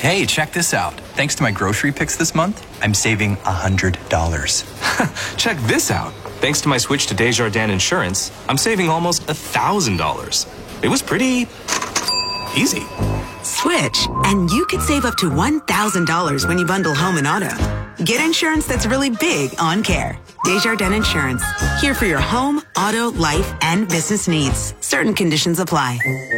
Hey, check this out. Thanks to my grocery picks this month, I'm saving $100. Check this out. Thanks to my switch to Desjardins Insurance, I'm saving almost $1,000. It was pretty easy. Switch, and you could save up to $1,000 when you bundle home and auto. Get insurance that's really big on Care. Desjardins Insurance. Here for your home, auto, life, and business needs. Certain conditions apply.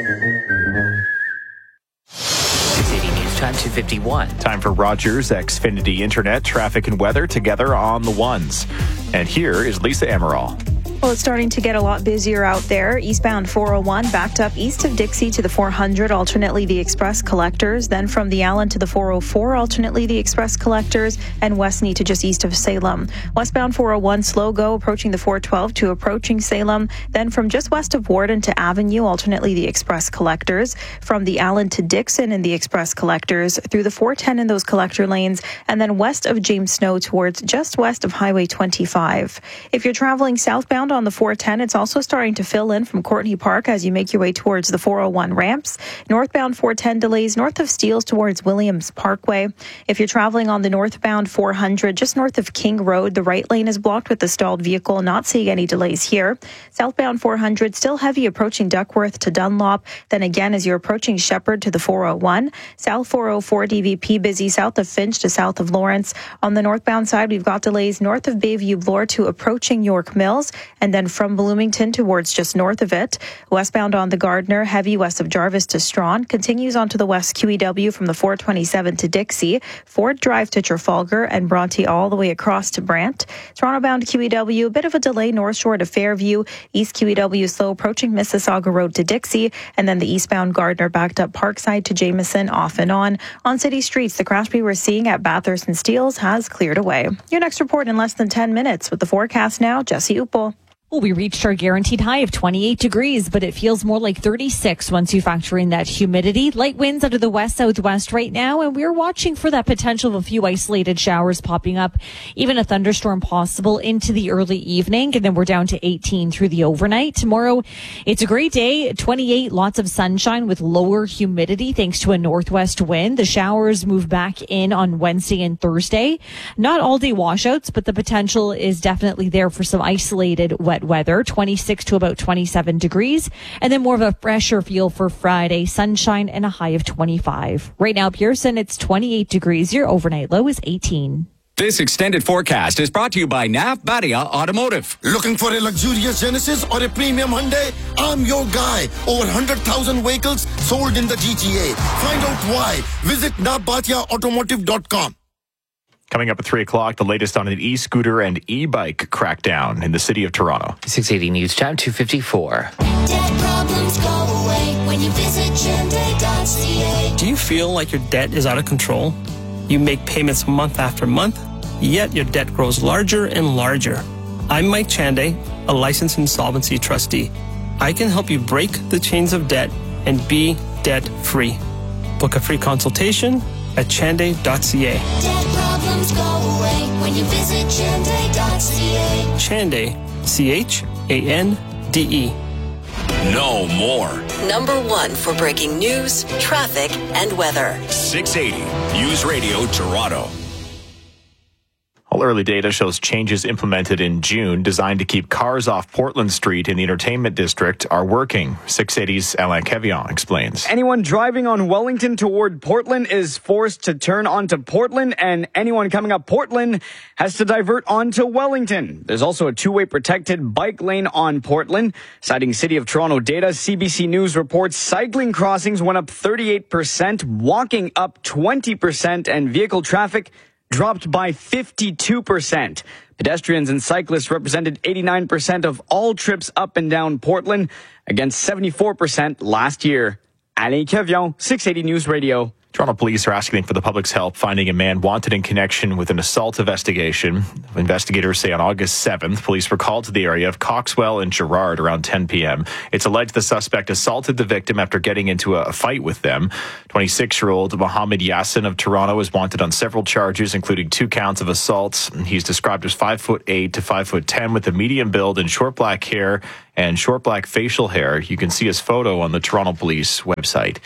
680 News Time 251. Time for Rogers Xfinity Internet, traffic and weather together on the ones. And here is Lisa Amaral. Well, it's starting to get a lot busier out there. Eastbound 401 backed up east of Dixie to the 400, alternately the Express Collectors. Then from the Allen to the 404, alternately the Express Collectors, and Westney to just east of Salem. Westbound 401 slow go approaching the 412 to approaching Salem. Then from just west of Warden to Avenue, alternately the Express Collectors. From the Allen to Dixon in the Express Collectors, through the 410 in those collector lanes, and then west of James Snow towards just west of Highway 25. If you're traveling southbound on the 410, it's also starting to fill in from Courtney Park as you make your way towards the 401 ramps. Northbound 410 delays north of Steeles towards Williams Parkway. If you're traveling on the northbound 400, just north of King Road, the right lane is blocked with a stalled vehicle. Not seeing any delays here. Southbound 400, still heavy approaching Duckworth to Dunlop. Then again, as you're approaching Shepherd to the 401. South 404 DVP busy south of Finch to south of Lawrence. On the northbound side, we've got delays north of Bayview Bloor to approaching York Mills. And then from Bloomington towards just north of it. Westbound on the Gardner, heavy west of Jarvis to Strawn. Continues onto the west QEW from the 427 to Dixie. Ford Drive to Trafalgar and Bronte all the way across to Brant. Toronto-bound QEW, a bit of a delay north shore to Fairview. East QEW slow approaching Mississauga Road to Dixie. And then the eastbound Gardner backed up Parkside to Jameson off and on. On city streets, the crash we were seeing at Bathurst and Steeles has cleared away. Your next report in less than 10 minutes. With the forecast now, Jesse Upel. Well, we reached our guaranteed high of 28 degrees, but it feels more like 36 once you factor in that humidity. Light winds out of the west-southwest right now, and we're watching for that potential of a few isolated showers popping up, even a thunderstorm possible into the early evening, and then we're down to 18 through the overnight. Tomorrow, it's a great day, 28, lots of sunshine with lower humidity thanks to a northwest wind. The showers move back in on Wednesday and Thursday. Not all-day washouts, but the potential is definitely there for some isolated wet weather, 26 to about 27 degrees, and then more of a fresher feel for Friday, sunshine and a high of 25. Right now, Pearson, it's 28 degrees. Your overnight low is 18. This extended forecast is brought to you by Nav Badia Automotive. Looking for a luxurious Genesis or a premium Hyundai? I'm your guy. Over 100,000 vehicles sold in the GTA. Find out why. Visit navbadiaautomotive.com. Coming up at 3 o'clock, the latest on an e-scooter and e-bike crackdown in the city of Toronto. 680 News Time 254. Debt problems go away when you visit Chande.ca. Do you feel like your debt is out of control? You make payments month after month, yet your debt grows larger and larger. I'm Mike Chande, a licensed insolvency trustee. I can help you break the chains of debt and be debt-free. Book a free consultation at chande.ca. Debt problems go away when you visit Chande.ca. Chande, C-H-A-N-D-E. No more. Number one for breaking news, traffic, and weather. 680 News Radio Toronto. Well, early data shows changes implemented in June designed to keep cars off Portland Street in the entertainment district are working. 680's Alain Kevion explains. Anyone driving on Wellington toward Portland is forced to turn onto Portland, and anyone coming up Portland has to divert onto Wellington. There's also a two-way protected bike lane on Portland. Citing City of Toronto data, CBC News reports cycling crossings went up 38%, walking up 20%, and vehicle traffic dropped by 52%. Pedestrians and cyclists represented 89% of all trips up and down Portland, against 74% last year. Alain Kevion, 680 News Radio. Toronto police are asking for the public's help finding a man wanted in connection with an assault investigation. Investigators say on August 7th, police were called to the area of Coxwell and Gerrard around 10 p.m. It's alleged the suspect assaulted the victim after getting into a fight with them. 26-year-old Mohammed Yassin of Toronto is wanted on several charges, including 2 counts of assaults. He's described as 5'8" to 5'10" with a medium build and short black hair and short black facial hair. You can see his photo on the Toronto Police website.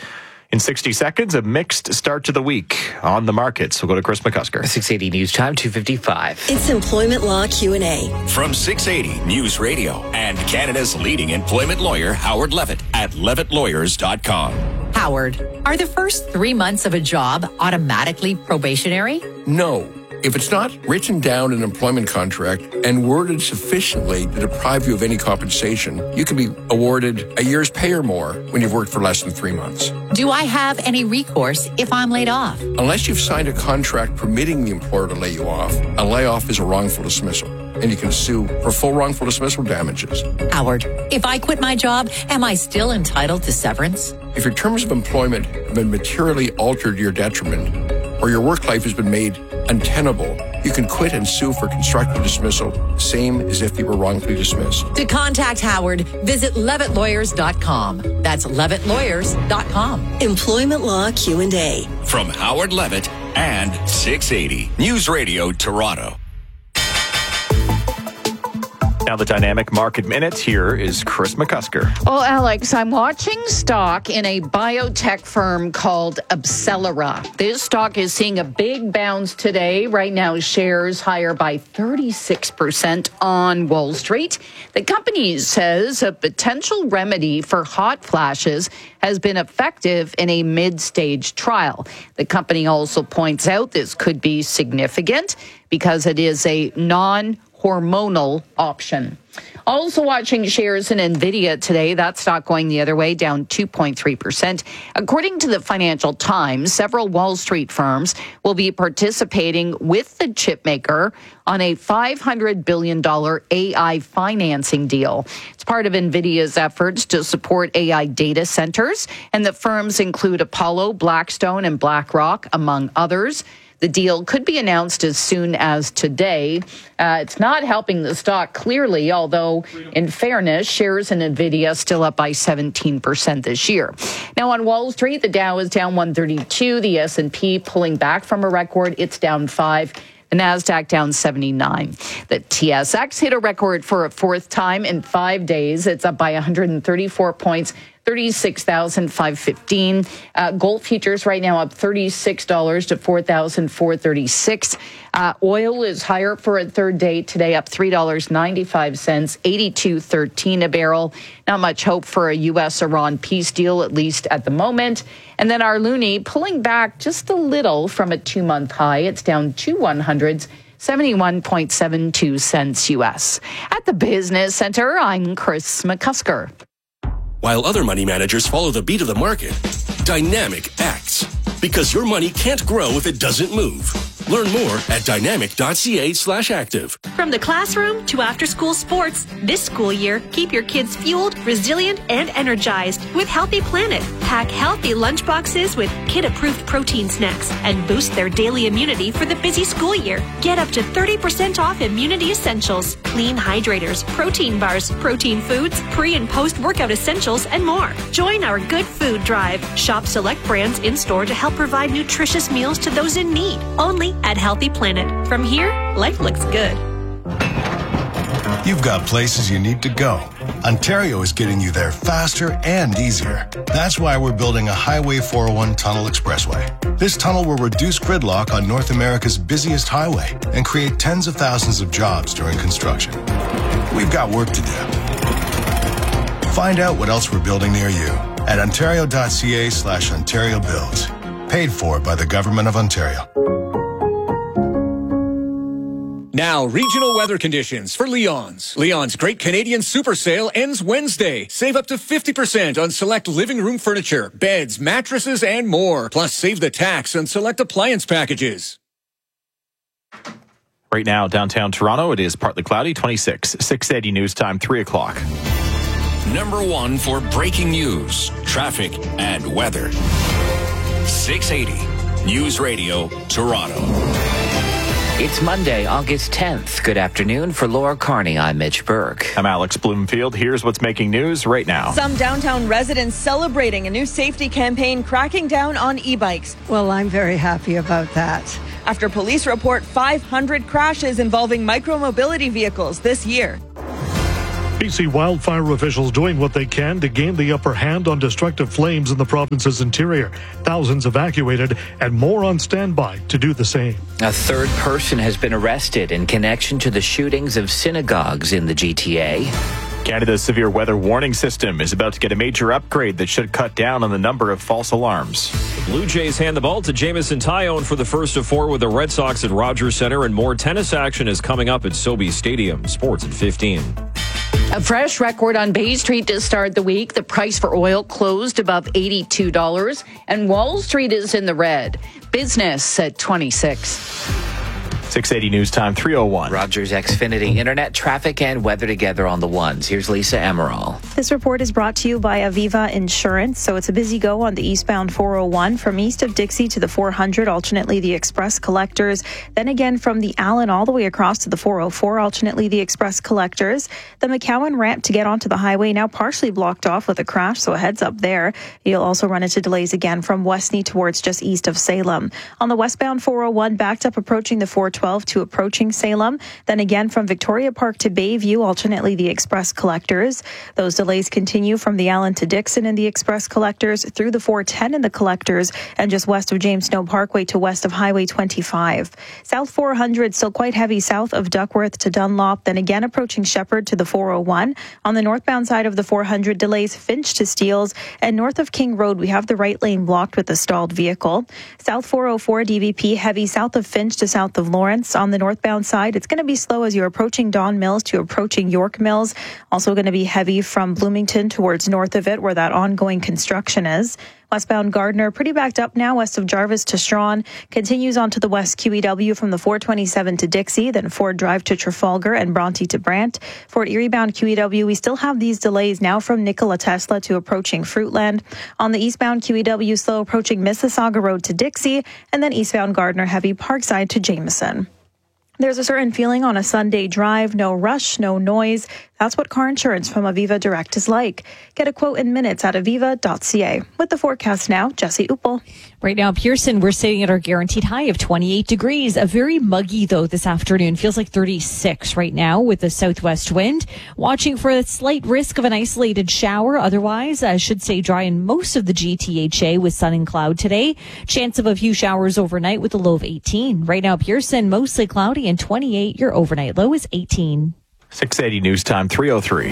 In 60 seconds, a mixed start to the week on the markets. We'll go to Chris McCusker. 680 News Time, 2:55. It's Employment Law Q&A. From 680 News Radio and Canada's leading employment lawyer, Howard Levitt at levittlawyers.com. Howard, are the first 3 months of a job automatically probationary? No. If it's not written down in an employment contract and worded sufficiently to deprive you of any compensation, you can be awarded a year's pay or more when you've worked for less than 3 months. Do I have any recourse if I'm laid off? Unless you've signed a contract permitting the employer to lay you off, a layoff is a wrongful dismissal, and you can sue for full wrongful dismissal damages. Howard, if I quit my job, am I still entitled to severance? If your terms of employment have been materially altered to your detriment, or your work life has been made untenable, you can quit and sue for constructive dismissal, same as if you were wrongfully dismissed. To contact Howard, visit levittlawyers.com. That's levittlawyers.com. Employment Law Q&A. From Howard Levitt and 680 News Radio Toronto. Now the Dynamic Market Minute. Here is Chris McCusker. Well, Alex, I'm watching stock in a biotech firm called Abcelera. This stock is seeing a big bounce today. Right now, shares higher by 36% on Wall Street. The company says a potential remedy for hot flashes has been effective in a mid-stage trial. The company also points out this could be significant because it is a non-hormonal option. Also watching shares in NVIDIA today, that stock going the other way, down 2.3%. According to the Financial Times, several Wall Street firms will be participating with the chipmaker on a $500 billion AI financing deal. It's part of NVIDIA's efforts to support AI data centers, and the firms include Apollo, Blackstone, and BlackRock, among others. The deal could be announced as soon as today. It's not helping the stock clearly, although in fairness, shares in NVIDIA still up by 17% this year. Now on Wall Street, the Dow is down 132, the S&P pulling back from a record, it's down 5. The NASDAQ down 79. The TSX hit a record for a fourth time in 5 days. It's up by 134 points. 36,515. Gold futures right now up $36 to 4,436. Oil is higher for a third day today, up $3.95, 82.13 a barrel. Not much hope for a U.S.-Iran peace deal, at least at the moment. And then our loonie pulling back just a little from a 2-month high. It's down 2 100s. 71.72 cents U.S. At the Business Center, I'm Chris McCusker. While other money managers follow the beat of the market, Dynamic acts. Because your money can't grow if it doesn't move. Learn more at dynamic.ca/active. From the classroom to after-school sports, this school year, keep your kids fueled, resilient, and energized with Healthy Planet. Pack healthy lunchboxes with kid-approved protein snacks and boost their daily immunity for the busy school year. Get up to 30% off immunity essentials, clean hydrators, protein bars, protein foods, pre- and post-workout essentials, and more. Join our Good Food Drive. Shop select brands in-store to help provide nutritious meals to those in need. Only at Healthy Planet. From here, life looks good. You've got places you need to go. Ontario is getting you there faster and easier. That's why we're building a Highway 401 Tunnel Expressway. This tunnel will reduce gridlock on North America's busiest highway and create tens of thousands of jobs during construction. We've got work to do. Find out what else we're building near you at ontario.ca/Ontario Builds. Paid for by the Government of Ontario. Now, regional weather conditions for Leon's. Leon's Great Canadian Super Sale ends Wednesday. Save up to 50% on select living room furniture, beds, mattresses, and more. Plus, save the tax on select appliance packages. Right now, downtown Toronto, it is partly cloudy, 26. 680 News Time, 3 o'clock. Number one for breaking news, traffic, and weather. 680 News Radio Toronto. It's Monday, August 10th. Good afternoon. For Laura Carney, I'm Mitch Berg. I'm Alex Bloomfield. Here's what's making news right now. Some downtown residents celebrating a new safety campaign cracking down on e-bikes. Well, I'm very happy about that. After police report 500 crashes involving micromobility vehicles this year. BC wildfire officials doing what they can to gain the upper hand on destructive flames in the province's interior. Thousands evacuated and more on standby to do the same. A third person has been arrested in connection to the shootings of synagogues in the GTA. Canada's severe weather warning system is about to get a major upgrade that should cut down on the number of false alarms. The Blue Jays hand the ball to Jameson Taillon for the first of 4 with the Red Sox at Rogers Center, and more tennis action is coming up at Sobeys Stadium. Sports at 15. A fresh record on Bay Street to start the week. The price for oil closed above $82, and Wall Street is in the red. Business at 26. 680 News Time, 3:01. Rogers Xfinity Internet, traffic, and weather together on the ones. Here's Lisa Emerald. This report is brought to you by Aviva Insurance. So it's a busy go on the eastbound 401 from east of Dixie to the 400, alternately the Express Collectors. Then again from the Allen all the way across to the 404, alternately the Express Collectors. The McCowan ramp to get onto the highway now partially blocked off with a crash, so a heads up there. You'll also run into delays again from Westney towards just east of Salem. On the westbound 401, backed up approaching the 412 to approaching Salem. Then again from Victoria Park to Bayview, alternately the Express Collectors. Those delays continue from the Allen to Dixon in the Express Collectors, through the 410 in the Collectors, and just west of James Snow Parkway to west of Highway 25. South 400 still quite heavy south of Duckworth to Dunlop, then again approaching Shepherd to the 401. On the northbound side of the 400, delays Finch to Steeles, and north of King Road we have the right lane blocked with a stalled vehicle. South 404 DVP heavy south of Finch to south of Lawrence. On the northbound side, it's going to be slow as you're approaching Don Mills to approaching York Mills. Also going to be heavy from Bloomington towards north of it where that ongoing construction is. Westbound Gardner, pretty backed up now west of Jarvis to Strawn. Continues on to the west QEW from the 427 to Dixie, then Ford Drive to Trafalgar and Bronte to Brant. Fort Erie bound QEW, we still have these delays now from Nikola Tesla to approaching Fruitland. On the eastbound QEW, slow approaching Mississauga Road to Dixie, and then eastbound Gardner heavy Parkside to Jameson. There's a certain feeling on a Sunday drive, no rush, no noise. That's what car insurance from Aviva Direct is like. Get a quote in minutes at aviva.ca. With the forecast now, Jesse Uppel. Right now, Pearson, we're sitting at our guaranteed high of 28 degrees. A very muggy, though, this afternoon. Feels like 36 right now with the southwest wind. Watching for a slight risk of an isolated shower. Otherwise, I should stay dry in most of the GTHA with sun and cloud today. Chance of a few showers overnight with a low of 18. Right now, Pearson, mostly cloudy and 28. Your overnight low is 18. 680 News Time, 3:03.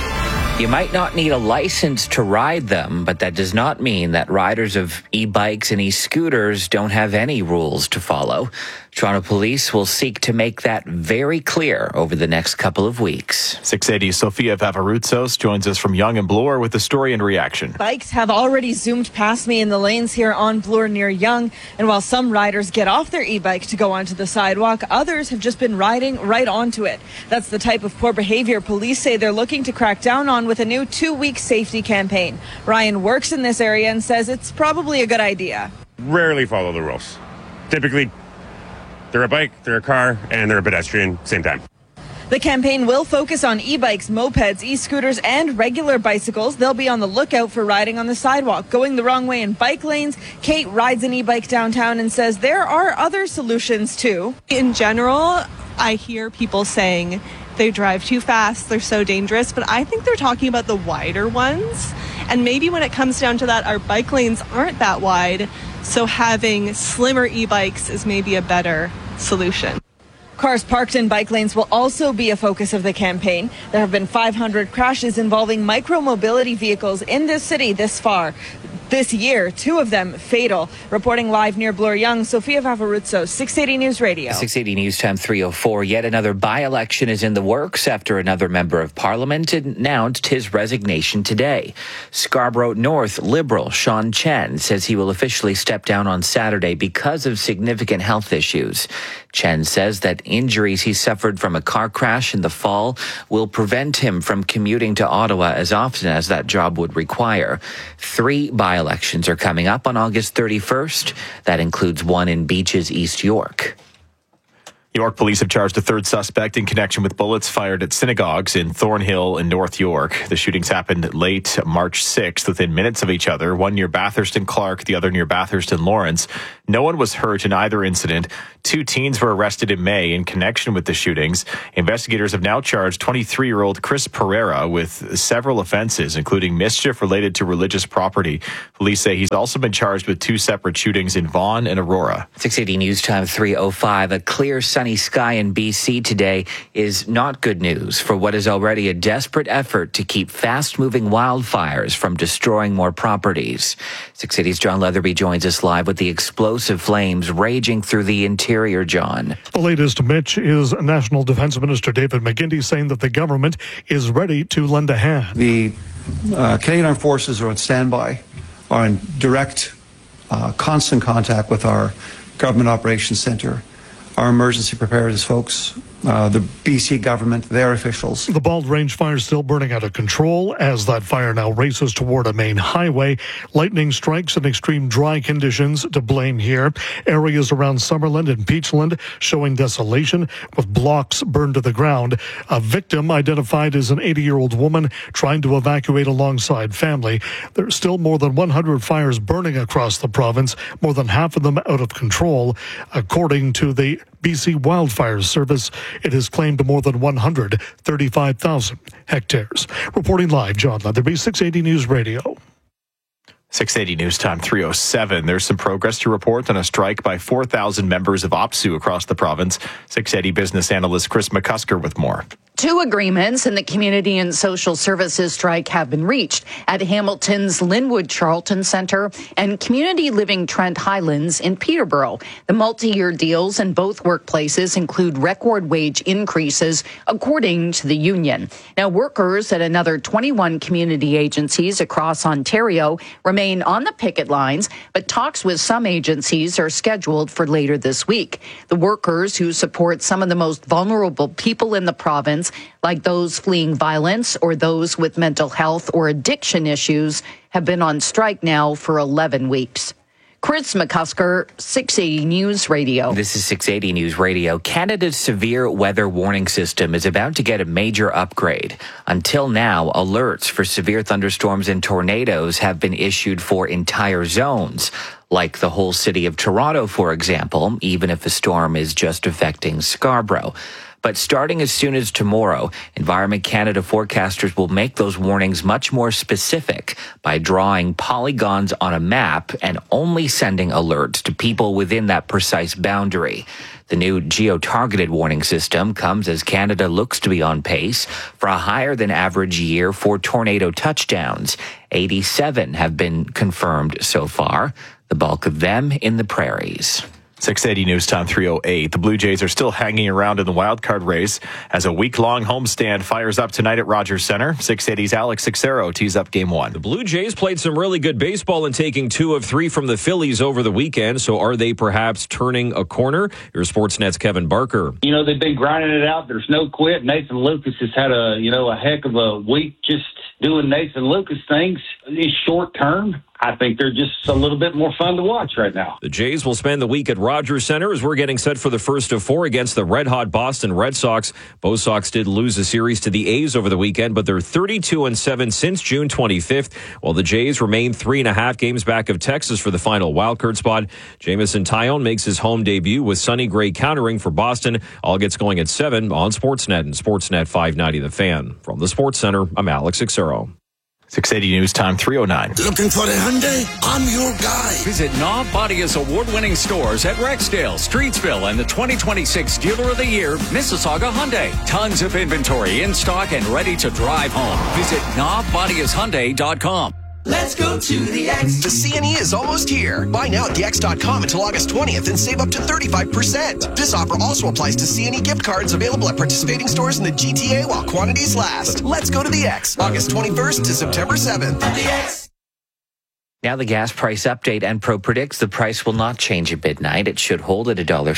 You might not need a license to ride them, but that does not mean that riders of e-bikes and e-scooters don't have any rules to follow. Toronto Police will seek to make that very clear over the next couple of weeks. 680 Sofia Vavaroutsos joins us from Yonge and Bloor with the story and reaction. Bikes have already zoomed past me in the lanes here on Bloor near Yonge, and while some riders get off their e-bike to go onto the sidewalk, others have just been riding right onto it. That's the type of poor behavior police say they're looking to crack down on with a new 2-week safety campaign. Ryan works in this area and says it's probably a good idea. Rarely follow the rules. Typically, they're a bike, they're a car, and they're a pedestrian, same time. The campaign will focus on e-bikes, mopeds, e-scooters, and regular bicycles. They'll be on the lookout for riding on the sidewalk, going the wrong way in bike lanes. Kate rides an e-bike downtown and says there are other solutions too. In general, I hear people saying they drive too fast, they're so dangerous, but I think they're talking about the wider ones. And maybe when it comes down to that, our bike lanes aren't that wide, so having slimmer e-bikes is maybe a better solution. Cars parked in bike lanes will also be a focus of the campaign. There have been 500 crashes involving micro-mobility vehicles in this city this far. This year, 2 of them fatal. Reporting live near Bloor Yonge, Sofia Vavaroutsos, 680 News Radio. 680 News Time 3:04. Yet another by-election is in the works after another member of Parliament announced his resignation today. Scarborough North Liberal Sean Chen says he will officially step down on Saturday because of significant health issues. Chen says that injuries he suffered from a car crash in the fall will prevent him from commuting to Ottawa as often as that job would require. 3 by-elections are coming up on August 31st. That includes one in Beaches, East York. York police have charged a third suspect in connection with bullets fired at synagogues in Thornhill and North York. The shootings happened late March 6th within minutes of each other, one near Bathurst and Clark, the other near Bathurst and Lawrence. No one was hurt in either incident. 2 teens were arrested in May in connection with the shootings. Investigators have now charged 23-year-old Chris Pereira with several offenses, including mischief related to religious property. Police say he's also been charged with 2 separate shootings in Vaughan and Aurora. 680 News Time 3:05. A clear sunny sky in BC today is not good news for what is already a desperate effort to keep fast-moving wildfires from destroying more properties. 680's John Leatherby joins us live with the explosive flames raging through the interior, John. The latest, Mitch, is National Defense Minister David McGuinty saying that the government is ready to lend a hand. The Canadian Armed Forces are on standby, are in direct, constant contact with our Government Operations Centre, our emergency preparedness folks, the BC government, their officials. The Bald Range fire is still burning out of control as that fire now races toward a main highway. Lightning strikes and extreme dry conditions to blame here. Areas around Summerland and Peachland showing desolation with blocks burned to the ground. A victim identified as an 80-year-old woman trying to evacuate alongside family. There's still more than 100 fires burning across the province, more than half of them out of control. According to the BC Wildfire Service, it has claimed more than 135,000 hectares. Reporting live, John Leatherby, 680 News Radio. 680 News Time 3:07. There's some progress to report on a strike by 4,000 members of OPSEU across the province. 680 business analyst Chris McCusker with more. 2 agreements in the Community and Social Services strike have been reached at Hamilton's Linwood Charlton Centre and Community Living Trent Highlands in Peterborough. The multi-year deals in both workplaces include record wage increases, according to the union. Now, workers at another 21 community agencies across Ontario remain on the picket lines, but talks with some agencies are scheduled for later this week. The workers who support some of the most vulnerable people in the province, like those fleeing violence or those with mental health or addiction issues, have been on strike now for 11 weeks. Chris McCusker, 680 News Radio. This is 680 News Radio. Canada's severe weather warning system is about to get a major upgrade. Until now, alerts for severe thunderstorms and tornadoes have been issued for entire zones, like the whole city of Toronto, for example, even if a storm is just affecting Scarborough. But starting as soon as tomorrow, Environment Canada forecasters will make those warnings much more specific by drawing polygons on a map and only sending alerts to people within that precise boundary. The new geo-targeted warning system comes as Canada looks to be on pace for a higher than average year for tornado touchdowns. 87 have been confirmed so far, the bulk of them in the prairies. 680 News Time 3:08. The Blue Jays are still hanging around in the wildcard race as a week-long homestand fires up tonight at Rogers Centre. 680's Alex Sixero tees up Game 1. The Blue Jays played some really good baseball in taking 2 of 3 from the Phillies over the weekend. So are they perhaps turning a corner? Your Sportsnet's Kevin Barker. You know, they've been grinding it out. There's no quit. Nathan Lucas has had a heck of a week just doing Nathan Lucas things. It's short term. I think they're just a little bit more fun to watch right now. The Jays will spend the week at Rogers Centre as we're getting set for the first of 4 against the red-hot Boston Red Sox. Both Sox did lose a series to the A's over the weekend, but they're 32-7 since June 25th, while the Jays remain 3.5 games back of Texas for the final wildcard spot. Jameson Taillon makes his home debut with Sonny Gray countering for Boston. All gets going at 7 on Sportsnet and Sportsnet 590 The Fan. From the Sports Center, I'm Alex Sixero. 680 News Time 3:09. Looking for a Hyundai? I'm your guy. Visit Knob Bodia's award-winning stores at Rexdale, Streetsville, and the 2026 Dealer of the Year, Mississauga Hyundai. Tons of inventory in stock and ready to drive home. Visit knobbodiashyundai.com. Let's go to the X. The CNE is almost here. Buy now at thex.com until August 20th and save up to 35%. This offer also applies to CNE gift cards available at participating stores in the GTA while quantities last. Let's go to the X. August 21st to September 7th. The X. Now the gas price update. Enpro predicts the price will not change at midnight. It should hold at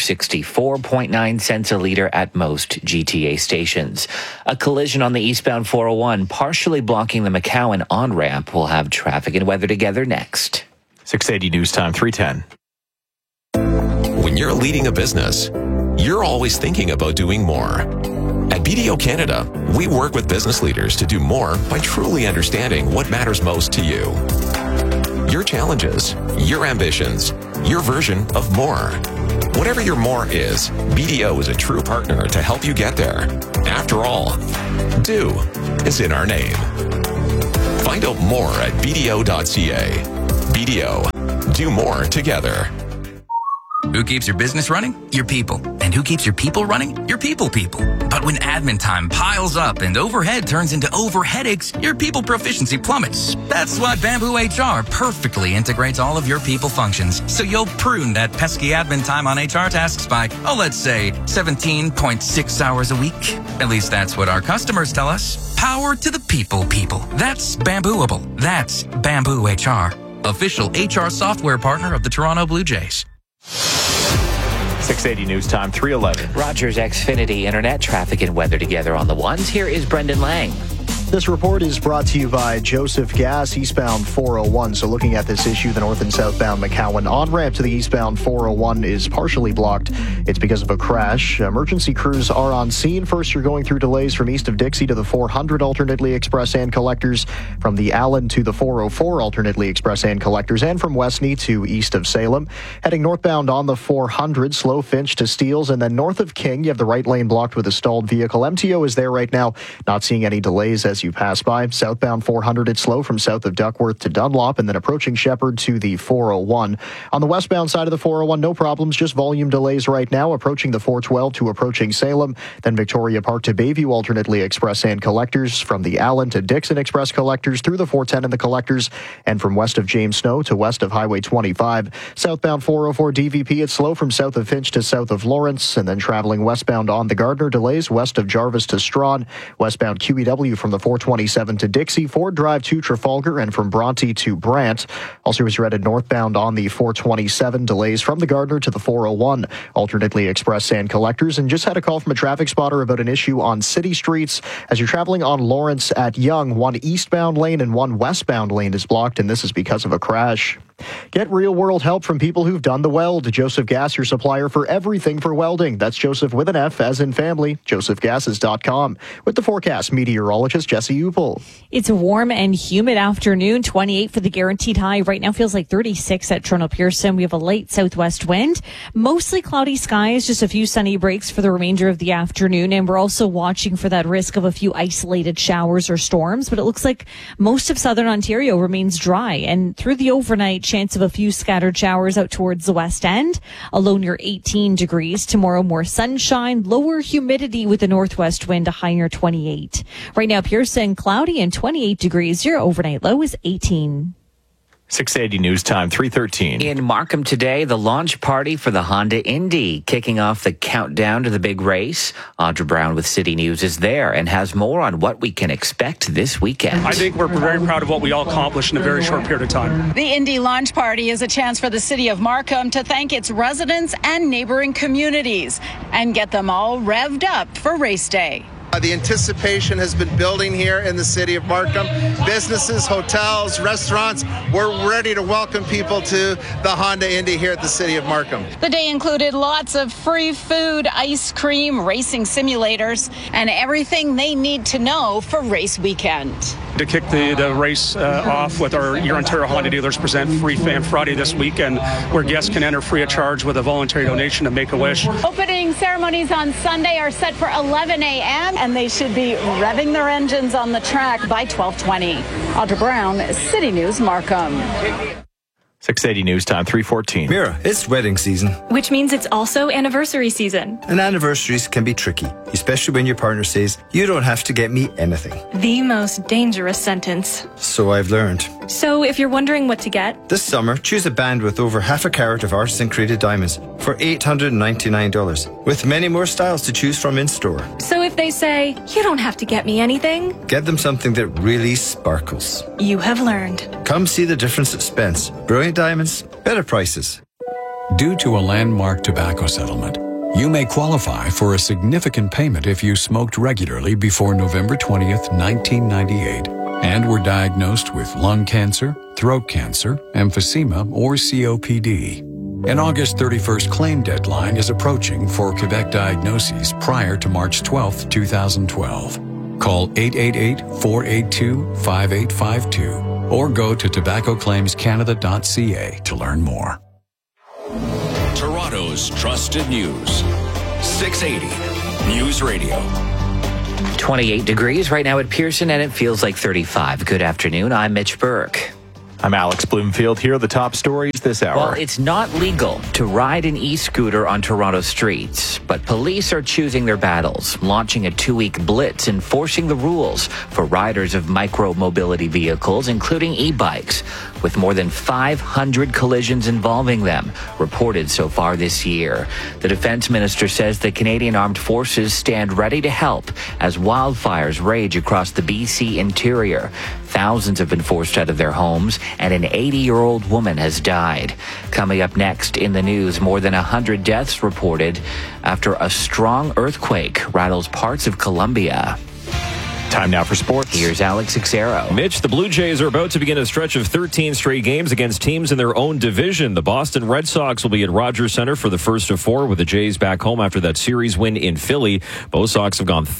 $1.64.9 cents a liter at most GTA stations. A collision on the eastbound 401 partially blocking the McCowan on-ramp. Will have traffic and weather together next. 680 News Time 3:10. When you're leading a business, you're always thinking about doing more. At BDO Canada, we work with business leaders to do more by truly understanding what matters most to you. Your challenges, your ambitions, your version of more. Whatever your more is, BDO is a true partner to help you get there. After all, do is in our name. Find out more at BDO.ca. BDO, do more together. Who keeps your business running? Your people. And who keeps your people running? Your people. But when admin time piles up and overhead turns into overheadaches, your people proficiency plummets. That's why Bamboo HR perfectly integrates all of your people functions. So you'll prune that pesky admin time on HR tasks by, let's say 17.6 hours a week. At least that's what our customers tell us. Power to the people. That's Bambooable. That's Bamboo HR. Official HR software partner of the Toronto Blue Jays. 680 News Time, 3:11. Rogers Xfinity Internet traffic and weather together on the ones. Here is Brendan Lang. This report is brought to you by Joseph Gas, eastbound 401. So looking at this issue, the north and southbound McCowan on-ramp to the eastbound 401 is partially blocked. It's because of a crash. Emergency crews are on scene. First, you're going through delays from east of Dixie to the 400 alternately express and collectors, from the Allen to the 404 alternately express and collectors, and from Westney to east of Salem. Heading northbound on the 400, slow Finch to Steeles, and then north of King, you have the right lane blocked with a stalled vehicle. MTO is there right now, not seeing any delays as you pass by. Southbound 400, it's slow from south of Duckworth to Dunlop, and then approaching Shepherd to the 401. On the westbound side of the 401, no problems, just volume delays right now, approaching the 412 to approaching Salem, then Victoria Park to Bayview alternately express and collectors, from the Allen to Dixon express collectors, through the 410 and the collectors, and from west of James Snow to west of Highway 25. Southbound 404 DVP, it's slow from south of Finch to south of Lawrence, and then traveling westbound on the Gardner, delays west of Jarvis to Strawn, westbound QEW from the 427 to Dixie, Ford Drive to Trafalgar, and from Bronte to Brant. Also is headed northbound on the 427, delays from the Gardner to the 401, alternately express and collectors. And just had a call from a traffic spotter about an issue on city streets. As you're traveling on Lawrence at Yonge, one eastbound lane and one westbound lane is blocked, and this is because of a crash. Get real-world help from people who've done the weld. Joseph Gas, your supplier for everything for welding. That's Joseph with an F, as in family. JosephGases.com. With the forecast, meteorologist Jesse Upel. It's a warm and humid afternoon. 28 for the guaranteed high. Right now feels like 36 at Toronto Pearson. We have a light southwest wind. Mostly cloudy skies, just a few sunny breaks for the remainder of the afternoon. And we're also watching for that risk of a few isolated showers or storms. But it looks like most of southern Ontario remains dry. And through the overnight, chance of a few scattered showers out towards the west end. A low near 18 degrees. Tomorrow, more sunshine, lower humidity with a northwest wind, a high near 28. Right now, Pearson, cloudy and 28 degrees. Your overnight low is 18. 680 News Time, 3:13. In Markham today, the launch party for the Honda Indy, kicking off the countdown to the big race. Audra Brown with City News is there and has more on what we can expect this weekend. I think we're very proud of what we all accomplished in a very short period of time. The Indy launch party is a chance for the city of Markham to thank its residents and neighboring communities and get them all revved up for race day. The anticipation has been building here in the city of Markham. Businesses, hotels, restaurants, we're ready to welcome people to the Honda Indy here at the city of Markham. The day included lots of free food, ice cream, racing simulators, and everything they need to know for race weekend. To kick the race off with your Ontario Honda Dealers Present Free Fan Friday this weekend, where guests can enter free of charge with a voluntary donation to Make-A-Wish. Opening ceremonies on Sunday are set for 11 a.m. and they should be revving their engines on the track by 12:20. Audra Brown, City News, Markham. 680 News Time, 3:14. Mira, it's wedding season. Which means it's also anniversary season. And anniversaries can be tricky, especially when your partner says, "You don't have to get me anything." The most dangerous sentence. So I've learned. So if you're wondering what to get, this summer, choose a band with over half a carat of artisan created diamonds for $899, with many more styles to choose from in store. So if they say, "You don't have to get me anything," get them something that really sparkles. You have learned. Come see the difference at Spence. Brilliant diamonds, better prices. Due to a landmark tobacco settlement, you may qualify for a significant payment if you smoked regularly before November 20th, 1998, and were diagnosed with lung cancer, throat cancer, emphysema, or COPD. An August 31st claim deadline is approaching for Quebec diagnoses prior to March 12, 2012. Call 888-482-5852 or go to tobaccoclaimscanada.ca to learn more. Toronto's trusted news. 680 News Radio. 28 degrees right now at Pearson, and it feels like 35. Good afternoon. I'm Mitch Burke. I'm Alex Bloomfield. Here are the top stories this hour. Well, it's not legal to ride an e-scooter on Toronto streets, but police are choosing their battles, launching a 2-week blitz enforcing the rules for riders of micro-mobility vehicles, including e-bikes, with more than 500 collisions involving them reported so far this year. The defense minister says the Canadian Armed Forces stand ready to help as wildfires rage across the BC interior. Thousands have been forced out of their homes, and an 80-year-old woman has died. Coming up next in the news, more than 100 deaths reported after a strong earthquake rattles parts of Colombia. Time now for sports. Here's Alex Xero. Mitch, the Blue Jays are about to begin a stretch of 13 straight games against teams in their own division. The Boston Red Sox will be at Rogers Center for the first of 4, with the Jays back home after that series win in Philly. Both Sox have gone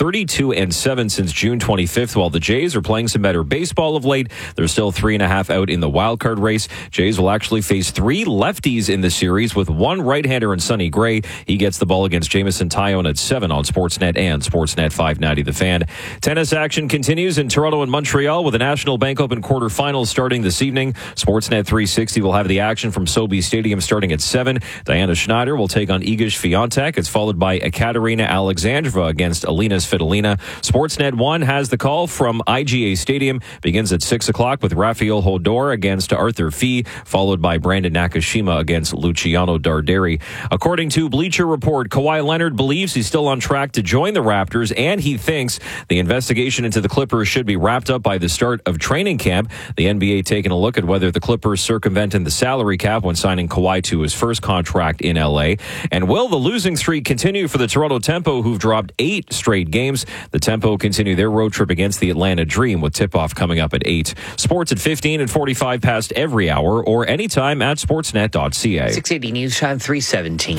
32-7 since June 25th, while the Jays are playing some better baseball of late. They're still 3.5 out in the wild card race. Jays will actually face 3 lefties in the series, with one right-hander in Sonny Gray. He gets the ball against Jameson Taillon at 7 on Sportsnet and Sportsnet 590 The Fan. Tennis action continues in Toronto and Montreal with the National Bank Open quarterfinals starting this evening. Sportsnet 360 will have the action from Sobeys Stadium starting at 7. Diana Schneider will take on Iga Swiatek. It's followed by Ekaterina Alexandrova against Alina Svitolina. Sportsnet 1 has the call from IGA Stadium. Begins at 6 o'clock with Rafael Hodor against Arthur Fee, followed by Brandon Nakashima against Luciano Darderi. According to Bleacher Report, Kawhi Leonard believes he's still on track to join the Raptors, and he thinks the investigation into the Clippers should be wrapped up by the start of training camp. The NBA taking a look at whether the Clippers circumvented the salary cap when signing Kawhi to his first contract in LA. And will the losing streak continue for the Toronto Tempo, who've dropped 8 straight games? The Tempo continue their road trip against the Atlanta Dream, with tip-off coming up at 8. Sports at 15 and 45 past every hour, or anytime at sportsnet.ca. 680 News Time 317.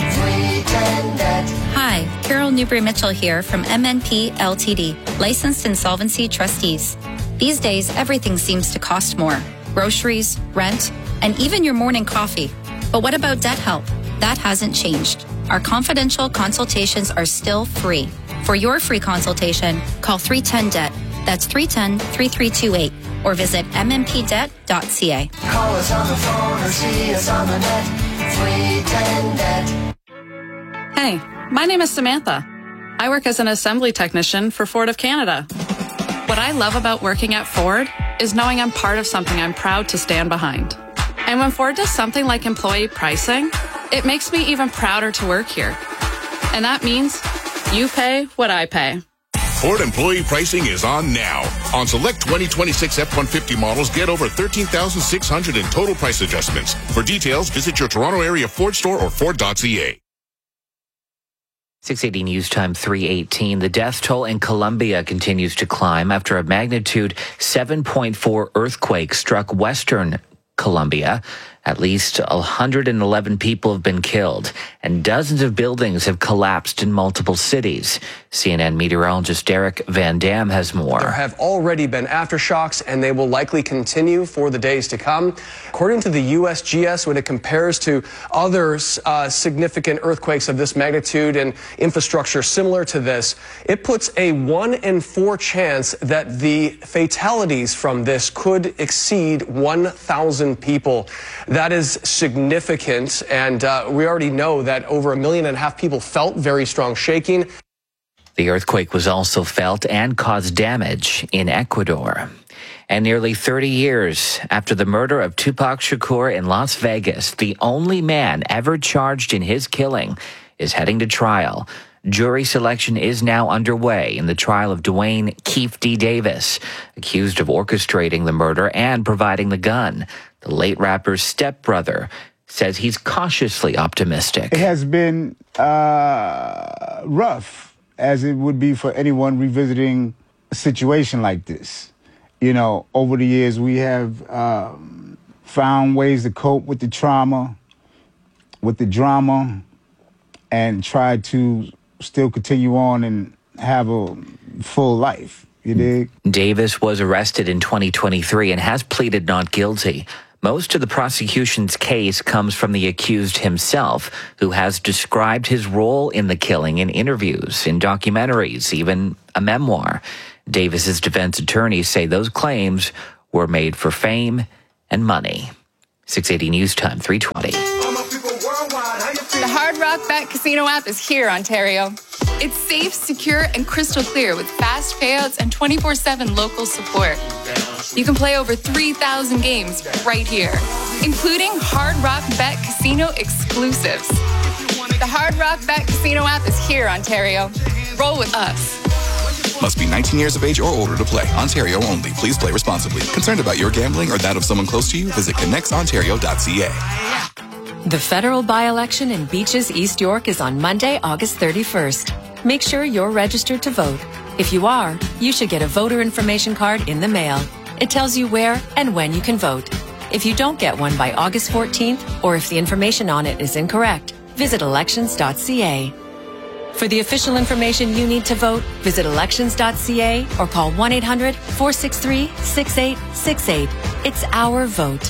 Hi, Carol Newbury-Mitchell here from MNP LTD, licensed insolvency trustees. These days, everything seems to cost more. Groceries, rent, and even your morning coffee. But what about debt help? That hasn't changed. Our confidential consultations are still free. For your free consultation, call 310-DEBT. That's 310-3328. Or visit mmpdebt.ca. Call us on the phone or see us on the net. 310-DEBT. Hey, my name is Samantha. I work as an assembly technician for Ford of Canada. What I love about working at Ford is knowing I'm part of something I'm proud to stand behind. And when Ford does something like employee pricing, it makes me even prouder to work here. And that means you pay what I pay. Ford employee pricing is on now. On select 2026 F-150 models, get over $13,600 in total price adjustments. For details, visit your Toronto area Ford store or Ford.ca. 680 News Time 318. The death toll in Colombia continues to climb after a magnitude 7.4 earthquake struck western Colombia. At least 111 people have been killed, and dozens of buildings have collapsed in multiple cities. CNN meteorologist Derek Van Dam has more. There have already been aftershocks, and they will likely continue for the days to come. According to the USGS, when it compares to other significant earthquakes of this magnitude and infrastructure similar to this, it puts a 1 in 4 chance that the fatalities from this could exceed 1,000 people. That is significant, and we already know that over 1.5 million people felt very strong shaking. The earthquake was also felt and caused damage in Ecuador. And nearly 30 years after the murder of Tupac Shakur in Las Vegas, the only man ever charged in his killing is heading to trial. Jury selection is now underway in the trial of Dwayne Keefe D. Davis, accused of orchestrating the murder and providing the gun. The late rapper's stepbrother says he's cautiously optimistic. It has been rough, as it would be for anyone revisiting a situation like this. You know, over the years, we have found ways to cope with the trauma. with the drama and try to still continue on and have a full life. You dig? Davis was arrested in 2023 and has pleaded not guilty. Most of the prosecution's case comes from the accused himself, who has described his role in the killing in interviews, in documentaries, even a memoir. Davis's defense attorneys say those claims were made for fame and money. 680 News Time, 3:20. The Hard Rock Bet Casino app is here, Ontario. It's safe, secure, and crystal clear with fast payouts and 24/7 local support. You can play over 3,000 games right here, including Hard Rock Bet Casino exclusives. The Hard Rock Bet Casino app is here, Ontario. Roll with us. Must be 19 years of age or older to play. Ontario only. Please play responsibly. Concerned about your gambling or that of someone close to you? Visit connectsontario.ca. The federal by-election in Beaches, East York is on Monday, August 31st. Make sure you're registered to vote. If you are, you should get a voter information card in the mail. It tells you where and when you can vote. If you don't get one by August 14th, or if the information on it is incorrect, visit elections.ca. For the official information you need to vote, visit elections.ca or call 1-800-463-6868. It's our vote.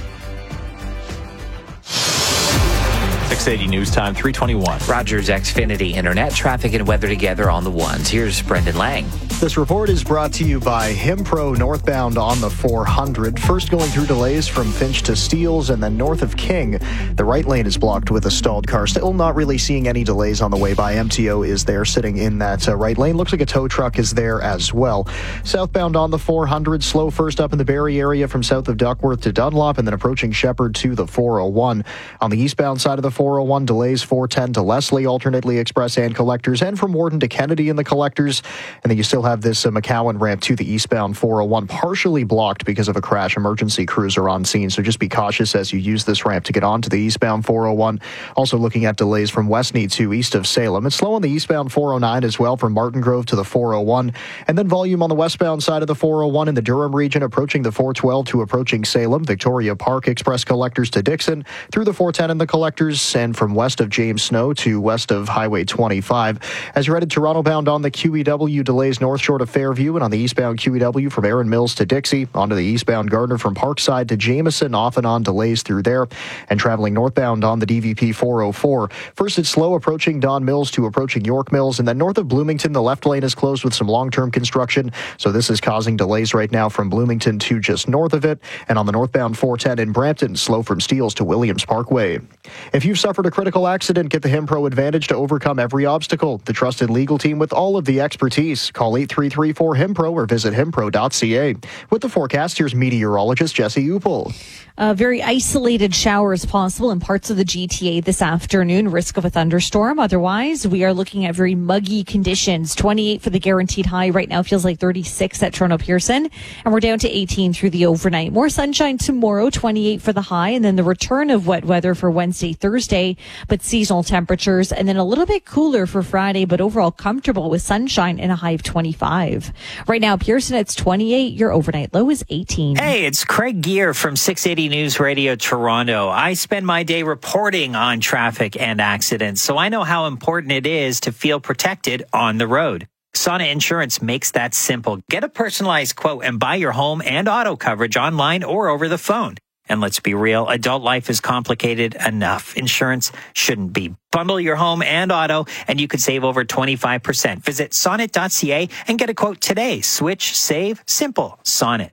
680 News Time, 3:21. Rogers Xfinity Internet, traffic and weather together on the ones. Here's Brendan Lang. This report is brought to you by Himpro northbound on the 400. First going through delays from Finch to Steeles and then north of King. The right lane is blocked with a stalled car. Still not really seeing any delays on the way by. MTO is there sitting in that right lane. Looks like a tow truck is there as well. Southbound on the 400, slow first up in the Barrie area from south of Duckworth to Dunlop and then approaching Shepherd to the 401. On the eastbound side of the 401, delays 410 to Leslie, alternately express and collectors, and from Warden to Kennedy in the collectors. And then you still have this McCowan ramp to the eastbound 401 partially blocked because of a crash. Emergency crews are on scene, so just be cautious as you use this ramp to get onto the eastbound 401. Also looking at delays from Westney to east of Salem. It's slow on the eastbound 409 as well from Martin Grove to the 401. And then volume on the westbound side of the 401 in the Durham region approaching the 412 to approaching Salem. Victoria Park express collectors to Dixon through the 410 in the collectors, and from west of James Snow to west of Highway 25. As you're headed Toronto bound on the QEW, delays north short of Fairview, and on the eastbound QEW from Erin Mills to Dixie, onto the eastbound Gardner from Parkside to Jameson, off and on delays through there, and traveling northbound on the DVP 404. First, it's slow approaching Don Mills to approaching York Mills, and then north of Bloomington, the left lane is closed with some long-term construction, so this is causing delays right now from Bloomington to just north of it, and on the northbound 410 in Brampton, slow from Steeles to Williams Parkway. If you've suffered a critical accident, get the Himpro Advantage to overcome every obstacle. The trusted legal team with all of the expertise. Call 8334-HIMPRO or visit himpro.ca. With the forecast, here's meteorologist Jesse Upel. Very isolated showers possible in parts of the GTA this afternoon. Risk of a thunderstorm. Otherwise, we are looking at very muggy conditions. 28 for the guaranteed high. Right now feels like 36 at Toronto Pearson. And we're down to 18 through the overnight. More sunshine tomorrow, 28 for the high. And then the return of wet weather for Wednesday, Thursday, but seasonal temperatures. And then a little bit cooler for Friday, but overall comfortable with sunshine and a high of 25. Right now, Pearson, it's 28. Your overnight low is 18. Hey, it's Craig Gear from 680 News Radio Toronto. I spend my day reporting on traffic and accidents, so I know how important it is to feel protected on the road. Sonnet Insurance makes that simple. Get a personalized quote and buy your home and auto coverage online or over the phone. And let's be real, adult life is complicated enough. Insurance shouldn't be. Bundle your home and auto, and you could save over 25%. Visit sonnet.ca and get a quote today. Switch, save, simple. Sonnet.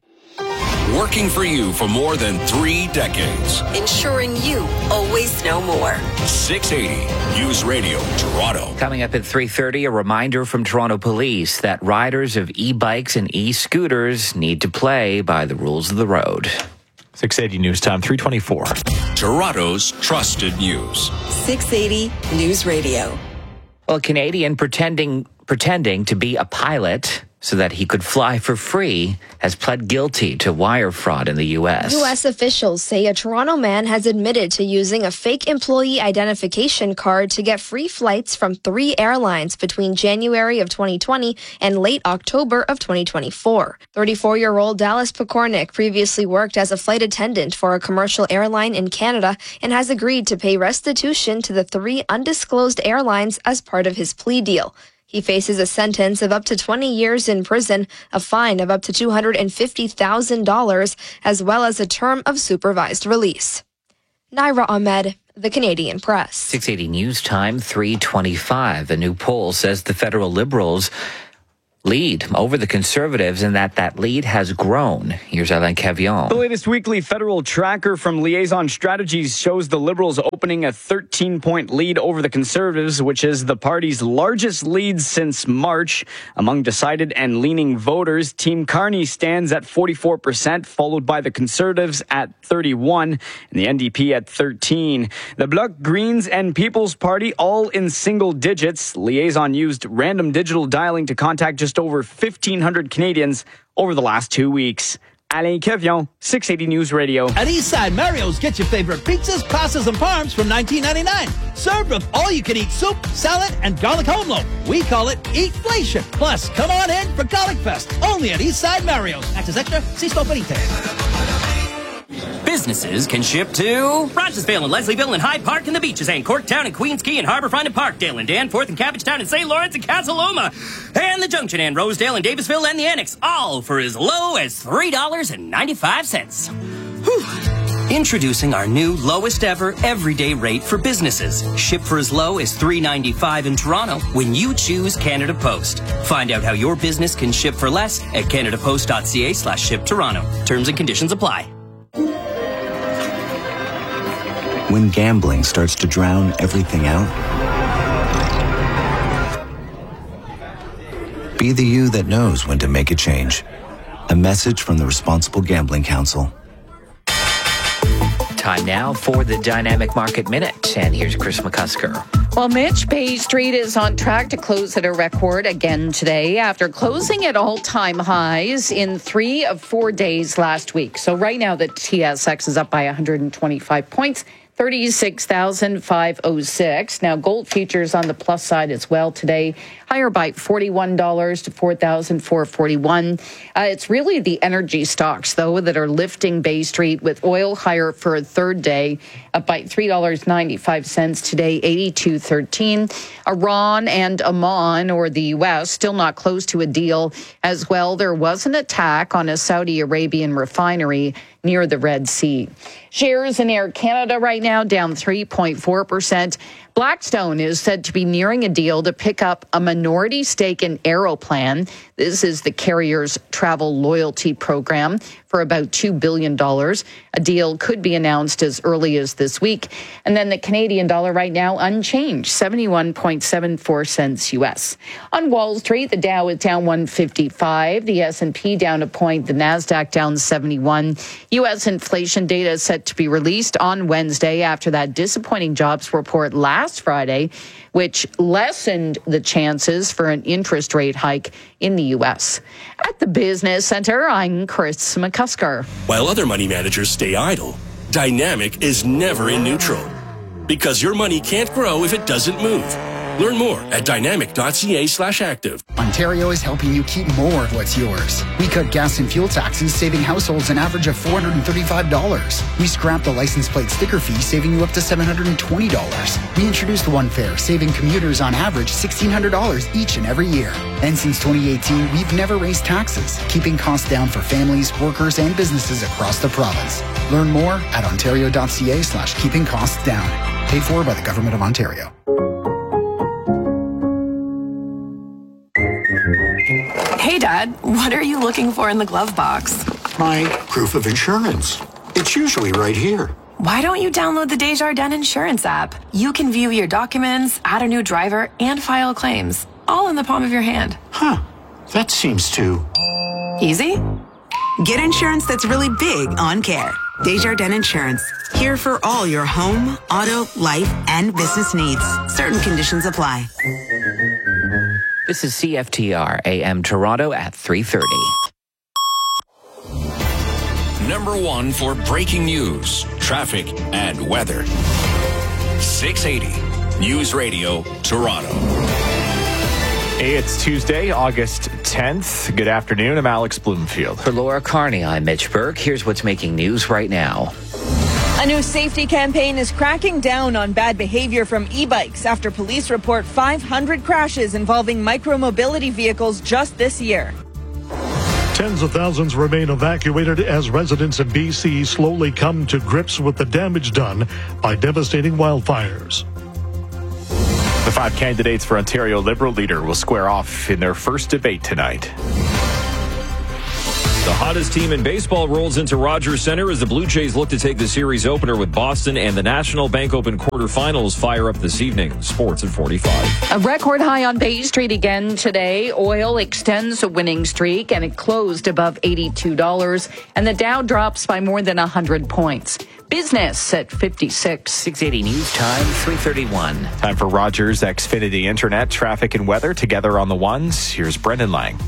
Working for you for more than 3 decades. Ensuring you always know more. 680 News Radio Toronto. Coming up at 3:30, a reminder from Toronto Police that riders of e-bikes and e-scooters need to play by the rules of the road. 680 News Time, 3:24. Toronto's trusted news. 680 News Radio. Well, a Canadian pretending to be a pilot so that he could fly for free, has pled guilty to wire fraud in the U.S. U.S. officials say a Toronto man has admitted to using a fake employee identification card to get free flights from 3 airlines between January of 2020 and late October of 2024. 34-year-old Dallas Pekornik previously worked as a flight attendant for a commercial airline in Canada and has agreed to pay restitution to the 3 undisclosed airlines as part of his plea deal. He faces a sentence of up to 20 years in prison, a fine of up to $250,000, as well as a term of supervised release. Naira Ahmed, The Canadian Press. 680 News Time, 3:25. A new poll says the federal Liberals lead over the Conservatives and that lead has grown. Here's Alain Cavion. The latest weekly federal tracker from Liaison Strategies shows the Liberals opening a 13-point lead over the Conservatives, which is the party's largest lead since March. Among decided and leaning voters, Team Carney stands at 44%, followed by the Conservatives at 31% and the NDP at 13%. The Bloc, Greens, and People's Party all in single digits. Liaison used random digital dialing to contact just over 1,500 Canadians over the last 2 weeks. Alain Cavion, 680 News Radio. At Eastside Mario's, get your favorite pizzas, pastas, and parms from $19.99. Served with all-you-can-eat soup, salad, and garlic home loaf. We call it Eatflation. Plus, come on in for Garlic Fest, only at Eastside Mario's. Access extra, see store for details. Businesses can ship to Rogersville and Leslieville and Hyde Park and the Beaches and Corktown and Queens Quay and Harbourfront and Parkdale and Danforth and Cabbagetown and St. Lawrence and Casa Loma and the Junction and Rosedale and Davisville and the Annex, all for as low as $3.95. Whew. Introducing our new lowest ever everyday rate for businesses. Ship for as low as $3.95 in Toronto when you choose Canada Post. Find out how your business can ship for less at canadapost.ca/ship-Toronto. Terms and conditions apply. When gambling starts to drown everything out, be the you that knows when to make a change. A message from the Responsible Gambling Council. Time now for the Dynamic Market Minute. And here's Chris McCusker. Well, Mitch, Bay Street is on track to close at a record again today after closing at all-time highs in 3 of 4 days last week. So right now the TSX is up by 125 points. 36,506. Now, gold futures on the plus side as well today, higher by $41 to $4,441. It's really the energy stocks, though, that are lifting Bay Street, with oil higher for a third day, up by $3.95 today, 82.13. Iran and Oman, or the U.S., still not close to a deal as well. There was an attack on a Saudi Arabian refinery near the Red Sea. Shares in Air Canada right now down 3.4%. Blackstone is said to be nearing a deal to pick up a minority stake in Aeroplan. This is the carrier's travel loyalty program for about $2 billion. A deal could be announced as early as this week. And then the Canadian dollar right now unchanged, 71.74 cents U.S. On Wall Street, the Dow is down 155, the S&P down a point, the NASDAQ down 71. U.S. inflation data is set to be released on Wednesday after that disappointing jobs report last Friday, which lessened the chances for an interest rate hike in the U.S. At the Business Center, I'm Chris McCusker. While other money managers stay idle, Dynamic is never in neutral, because your money can't grow if it doesn't move. Learn more at dynamic.ca/active. Ontario is helping you keep more of what's yours. We cut gas and fuel taxes, saving households an average of $435. We scrapped the license plate sticker fee, saving you up to $720. We introduced One Fare, saving commuters on average $1,600 each and every year. And since 2018, we've never raised taxes, keeping costs down for families, workers, and businesses across the province. Learn more at ontario.ca/keeping costs down. Paid for by the Government of Ontario. Hey, Dad, what are you looking for in the glove box? My proof of insurance. It's usually right here. Why don't you download the Desjardins Insurance app? You can view your documents, add a new driver, and file claims, all in the palm of your hand. Huh. That seems too... easy? Get insurance that's really big on care. Desjardins Insurance. Here for all your home, auto, life, and business needs. Certain conditions apply. This is CFTR AM Toronto at 3:30. Number one for breaking news, traffic, and weather. 680 News Radio Toronto. Hey, it's Tuesday, August 10th. Good afternoon. I'm Alex Bloomfield. For Laura Carney, I'm Mitch Burke. Here's what's making news right now. A new safety campaign is cracking down on bad behavior from e-bikes after police report 500 crashes involving micromobility vehicles just this year. Tens of thousands remain evacuated as residents in BC slowly come to grips with the damage done by devastating wildfires. The 5 candidates for Ontario Liberal leader will square off in their first debate tonight. The hottest team in baseball rolls into Rogers Centre as the Blue Jays look to take the series opener with Boston, and the National Bank Open quarterfinals fire up this evening. Sports at 45. A record high on Bay Street again today. Oil extends a winning streak, and it closed above $82. And the Dow drops by more than 100 points. Business at 56. 680 News Time, 3:31. Time for Rogers Xfinity Internet, traffic and weather together on the ones. Here's Brendan Lang.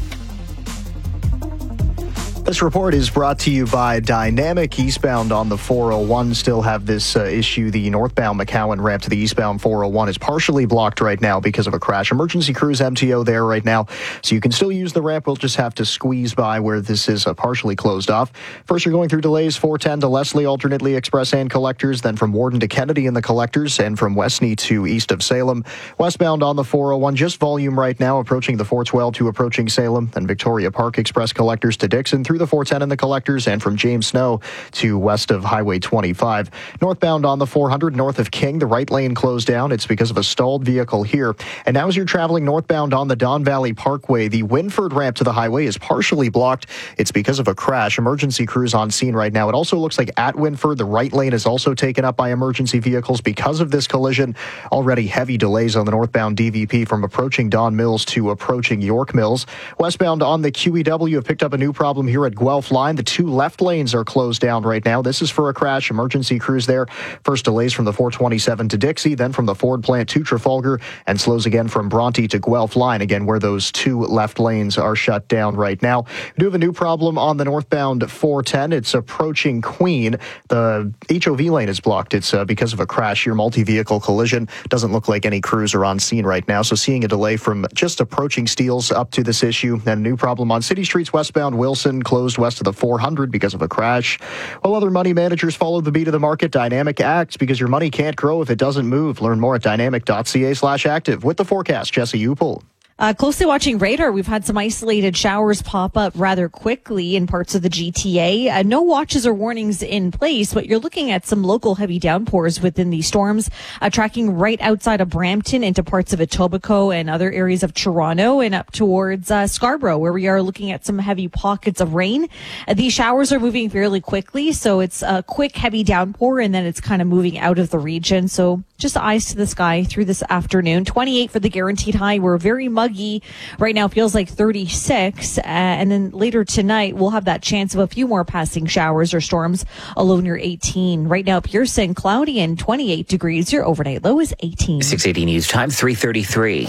This report is brought to you by Dynamic. Eastbound on the 401 still have this issue. The northbound McCowan ramp to the eastbound 401 is partially blocked right now because of a crash. Emergency crews MTO there right now, so you can still use the ramp. We'll just have to squeeze by where this is partially closed off. First, you're going through delays 410 to Leslie, alternately express and collectors, then from Warden to Kennedy in the collectors, and from Westney to east of Salem. Westbound on the 401, just volume right now, approaching the 412 to approaching Salem, then Victoria Park express collectors to Dixon, through the 410 in the collectors, and from James Snow to west of Highway 25. Northbound on the 400 north of King, the right lane closed down. It's because of a stalled vehicle here. And now as you're traveling northbound on the Don Valley Parkway, the Winford ramp to the highway is partially blocked. It's because of a crash. Emergency crews on scene right now. It also looks like at Winford, the right lane is also taken up by emergency vehicles because of this collision. Already heavy delays on the northbound DVP from approaching Don Mills to approaching York Mills. Westbound on the QEW have picked up a new problem here at Guelph Line. The 2 left lanes are closed down right now. This is for a crash. Emergency crews there. First delays from the 427 to Dixie, then from the Ford plant to Trafalgar, and slows again from Bronte to Guelph Line, again where those 2 left lanes are shut down right now. We do have a new problem on the northbound 410. It's approaching Queen. The HOV lane is blocked. It's because of a crash here, multi-vehicle collision. Doesn't look like any crews are on scene right now, so seeing a delay from just approaching Steeles up to this issue. And a new problem on City Streets westbound Wilson, closed west of the 400 because of a crash. While other money managers follow the beat of the market, Dynamic acts because your money can't grow if it doesn't move. Learn more at dynamic.ca/active. With the forecast, Jesse Upel. Closely watching radar, we've had some isolated showers pop up rather quickly in parts of the GTA. No watches or warnings in place, but you're looking at some local heavy downpours within these storms, tracking right outside of Brampton into parts of Etobicoke and other areas of Toronto and up towards Scarborough, where we are looking at some heavy pockets of rain. These showers are moving fairly quickly, so it's a quick heavy downpour and then it's kind of moving out of the region. So just eyes to the sky through this afternoon. 28 for the guaranteed high. We're very muggy. Right now feels like 36. And then later tonight, we'll have that chance of a few more passing showers or storms, a low near 18. Right now, Pearson, cloudy and 28 degrees. Your overnight low is 18. 680 News Time, 3:33.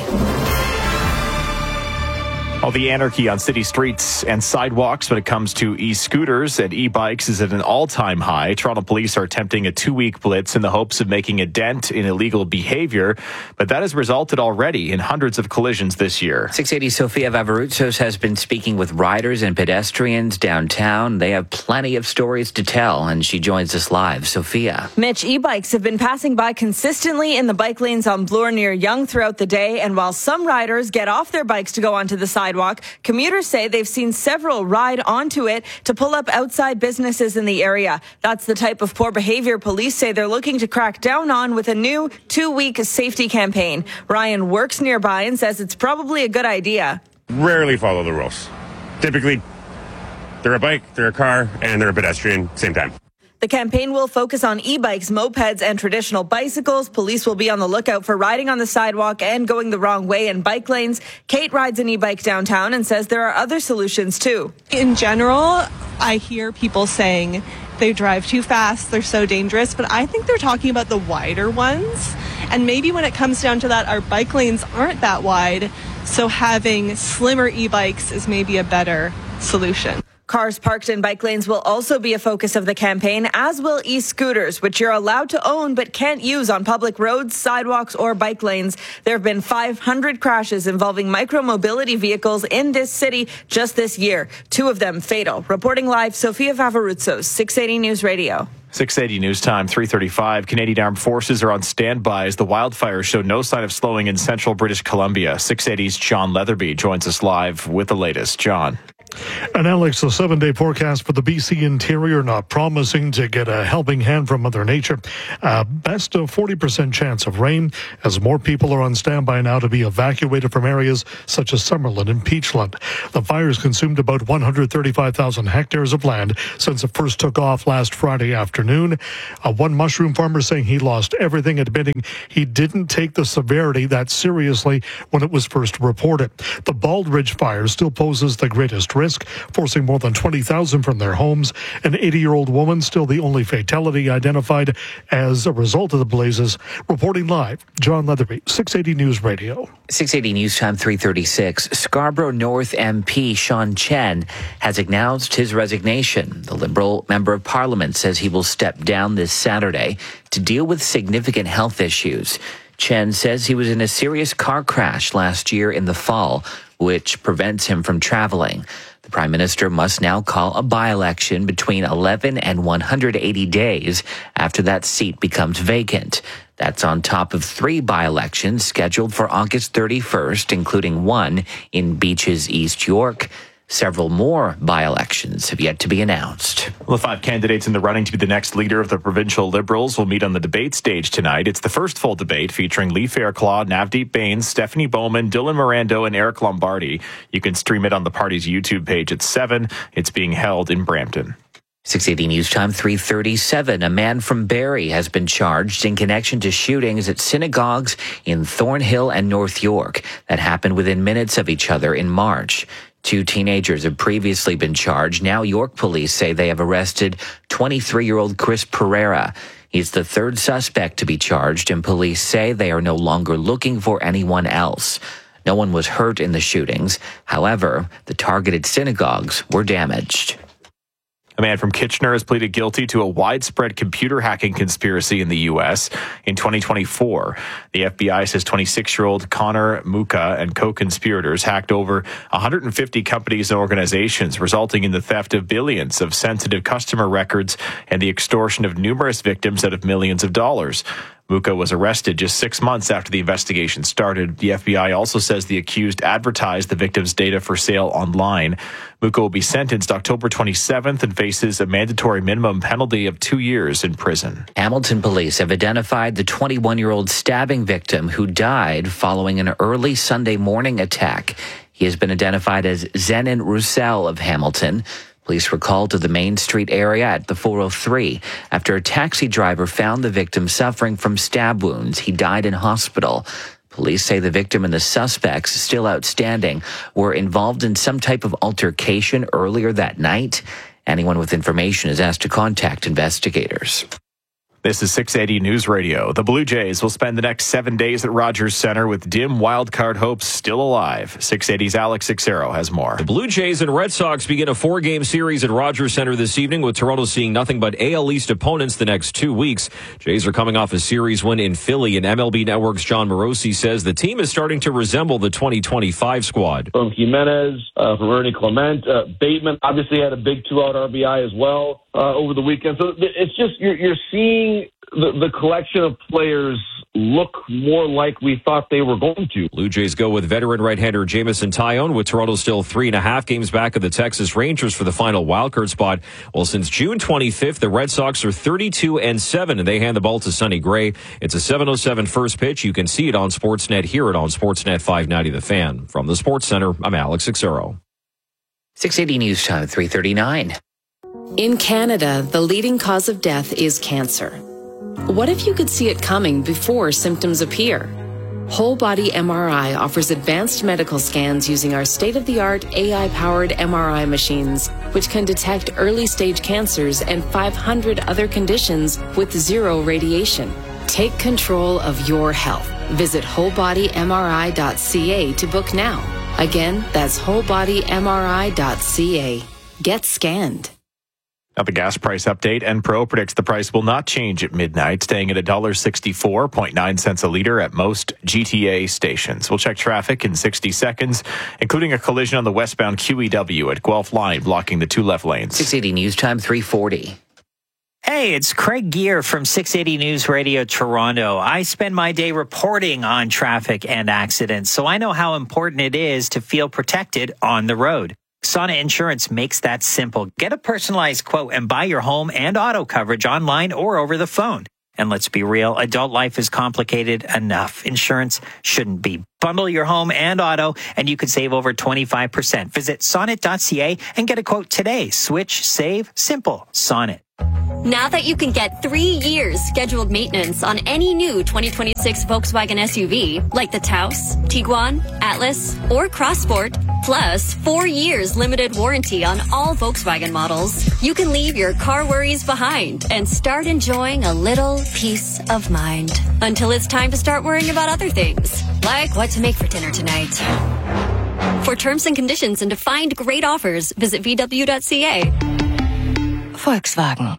All the anarchy on city streets and sidewalks when it comes to e-scooters and e-bikes is at an all-time high. Toronto police are attempting a 2-week blitz in the hopes of making a dent in illegal behavior, but that has resulted already in hundreds of collisions this year. 680 Sofia Vavarutsos has been speaking with riders and pedestrians downtown. They have plenty of stories to tell, and she joins us live. Sofia. Mitch, e-bikes have been passing by consistently in the bike lanes on Bloor near Yonge throughout the day, and while some riders get off their bikes to go onto the sidewalk, commuters say they've seen several ride onto it to pull up outside businesses in the area. That's the type of poor behavior police say they're looking to crack down on with a new 2-week safety campaign. Ryan works nearby and says it's probably a good idea. Rarely follow the rules. Typically, they're a bike, they're a car, and they're a pedestrian, same time. The campaign will focus on e-bikes, mopeds, and traditional bicycles. Police will be on the lookout for riding on the sidewalk and going the wrong way in bike lanes. Kate rides an e-bike downtown and says there are other solutions too. In general, I hear people saying they drive too fast, they're so dangerous, but I think they're talking about the wider ones. And maybe when it comes down to that, our bike lanes aren't that wide. So having slimmer e-bikes is maybe a better solution. Cars parked in bike lanes will also be a focus of the campaign, as will e-scooters, which you're allowed to own but can't use on public roads, sidewalks, or bike lanes. There have been 500 crashes involving micromobility vehicles in this city just this year, 2 of them fatal. Reporting live, Sofia Favoruzzo, 680 News Radio. 680 News Time, 3:35. Canadian Armed Forces are on standby as the wildfires show no sign of slowing in central British Columbia. 680's John Leatherby joins us live with the latest. John. And Alex, a 7-day forecast for the BC interior, not promising to get a helping hand from Mother Nature. Best of 40% chance of rain as more people are on standby now to be evacuated from areas such as Summerlin and Peachland. The fires consumed about 135,000 hectares of land since it first took off last Friday afternoon. One mushroom farmer saying he lost everything, admitting he didn't take the severity that seriously when it was first reported. The Bald Ridge fire still poses the greatest risk, forcing more than 20,000 from their homes. An 80-year-old woman still the only fatality identified as a result of the blazes. Reporting live, John Leatherby, 680 News Radio. 680 News Time, 3:36. Scarborough North MP Sean Chen has announced his resignation. The Liberal Member of Parliament says he will step down this Saturday to deal with significant health issues. Chen says he was in a serious car crash last year in the fall, which prevents him from traveling. The Prime Minister must now call a by-election between 11 and 180 days after that seat becomes vacant. That's on top of 3 by-elections scheduled for August 31st, including one in Beaches, East York. Several more by-elections have yet to be announced. Well, the 5 candidates in the running to be the next leader of the provincial Liberals will meet on the debate stage tonight. It's the first full debate featuring Lee Fairclough, Navdeep Bains, Stephanie Bowman, Dylan Morando, and Eric Lombardi. You can stream it on the party's YouTube page at 7. It's being held in Brampton. 680 News Time, 3:37. A man from Barrie has been charged in connection to shootings at synagogues in Thornhill and North York that happened within minutes of each other in March. 2 teenagers have previously been charged. Now York police say they have arrested 23-year-old Chris Pereira. He's the 3rd suspect to be charged, and police say they are no longer looking for anyone else. No one was hurt in the shootings. However, the targeted synagogues were damaged. A man from Kitchener has pleaded guilty to a widespread computer hacking conspiracy in the U.S. in 2024. The FBI says 26-year-old Connor Muka and co-conspirators hacked over 150 companies and organizations, resulting in the theft of billions of sensitive customer records and the extortion of numerous victims out of millions of dollars. Muka was arrested just 6 months after the investigation started. The FBI also says the accused advertised the victim's data for sale online. Muka will be sentenced October 27th and faces a mandatory minimum penalty of 2 years in prison. Hamilton police have identified the 21-year-old stabbing victim who died following an early Sunday morning attack. He has been identified as Zenon Roussel of Hamilton. Police were called to the Main Street area at the 403 after a taxi driver found the victim suffering from stab wounds. He died in hospital. Police say the victim and the suspects, still outstanding, were involved in some type of altercation earlier that night. Anyone with information is asked to contact investigators. This is 680 News Radio. The Blue Jays will spend the next 7 days at Rogers Centre with dim wildcard hopes still alive. 680's Alex Sixero has more. The Blue Jays and Red Sox begin a 4-game series at Rogers Centre this evening, with Toronto seeing nothing but AL East opponents the next 2 weeks. Jays are coming off a series win in Philly, and MLB Network's John Morosi says the team is starting to resemble the 2025 squad. From Jimenez, from Ernie Clement, Bateman obviously had a big 2-out RBI as well over the weekend. So it's just you're seeing the collection of players look more like we thought they were going to. Blue Jays go with veteran right-hander Jameson Taillon, with Toronto still 3.5 games back of the Texas Rangers for the final wildcard spot. Well, since June 25th, the Red Sox are 32-7, and they hand the ball to Sonny Gray. It's a 7:07 first pitch. You can see it on Sportsnet, hear it on Sportsnet 590 The Fan. From the Sports Center, I'm Alex Sixero. 680 News Time, 3:39. In Canada, the leading cause of death is cancer. What if you could see it coming before symptoms appear? Whole Body MRI offers advanced medical scans using our state-of-the-art AI-powered MRI machines, which can detect early-stage cancers and 500 other conditions with zero radiation. Take control of your health. Visit wholebodymri.ca to book now. Again, that's wholebodymri.ca. Get scanned. Now the gas price update. Enpro predicts the price will not change at midnight, staying at $1.64.9 a litre at most GTA stations. We'll check traffic in 60 seconds, including a collision on the westbound QEW at Guelph Line, blocking the two left lanes. 680 News Time, 3:40. Hey, it's Craig Gear from 680 News Radio Toronto. I spend my day reporting on traffic and accidents, so I know how important it is to feel protected on the road. Sonnet Insurance makes that simple. Get a personalized quote and buy your home and auto coverage online or over the phone. And let's be real, adult life is complicated enough. Insurance shouldn't be. Bundle your home and auto, and you could save over 25%. Visit sonnet.ca and get a quote today. Switch, save, simple. Sonnet. Now that you can get 3 years scheduled maintenance on any new 2026 Volkswagen SUV, like the Taos, Tiguan, Atlas, or Crossport, plus 4 years limited warranty on all Volkswagen models, you can leave your car worries behind and start enjoying a little peace of mind. Until it's time to start worrying about other things, like what to make for dinner tonight. For terms and conditions and to find great offers, visit VW.ca. Volkswagen.